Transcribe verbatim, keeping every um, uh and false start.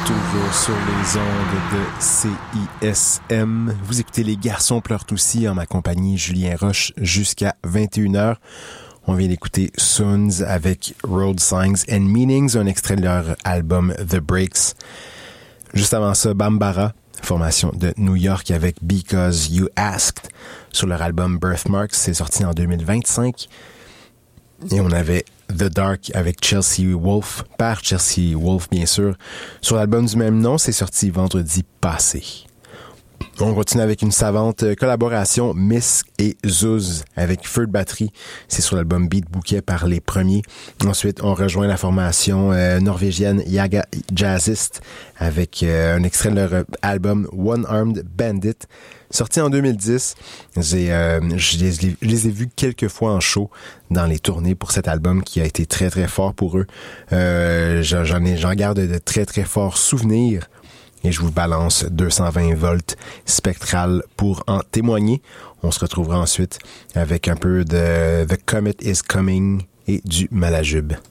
toujours sur les ondes de C I S M. Vous écoutez Les Garçons pleurent aussi en ma compagnie Julien Roche jusqu'à vingt et une heures. On vient d'écouter Soons avec Road Signs and Meanings, un extrait de leur album The Breaks. Juste avant ça, Bambara, formation de New York avec Because You Asked sur leur album Birthmarks, c'est sorti en deux mille vingt-cinq. Et on avait The Dark avec Chelsea Wolfe, par Chelsea Wolfe bien sûr, sur l'album du même nom, c'est sorti vendredi passé. On continue avec une savante collaboration Miss et Zuz avec Feu de batterie. C'est sur l'album Beat Bouquet par Les Premiers. Ensuite, on rejoint la formation euh, norvégienne Yaga Jazzist avec euh, un extrait de leur album One Armed Bandit. Sorti en deux mille dix, j'ai, euh, je, les, je les ai vus quelques fois en show dans les tournées pour cet album qui a été très très fort pour eux. Euh, j'en, ai, j'en garde de très très forts souvenirs. Et je vous balance deux cent vingt volts spectral pour en témoigner. On se retrouvera ensuite avec un peu de The Comet is Coming et du Malajube.